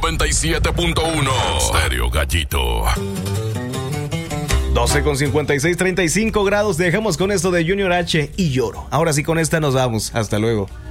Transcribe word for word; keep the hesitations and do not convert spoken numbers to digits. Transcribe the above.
noventa y siete punto uno. Stereo Gallito. doce con cincuenta y seis, treinta y cinco grados. Dejamos con esto de Junior H y Lloro. Ahora sí, con esta nos vamos. Hasta luego.